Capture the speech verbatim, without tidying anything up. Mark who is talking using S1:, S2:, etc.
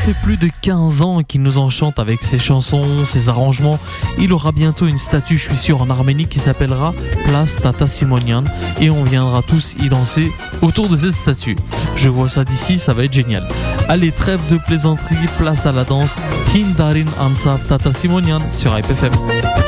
S1: fait plus de quinze ans qu'il nous enchante avec ses chansons, ses arrangements. Il aura bientôt une statue, je suis sûr, en Arménie qui s'appellera Place Tata Simonian et on viendra tous y danser autour de cette statue. Je vois ça d'ici, ça va être génial. Allez, trêve de plaisanterie, place à la danse. Hindarin Ansaf Tata Simonian sur I P F M.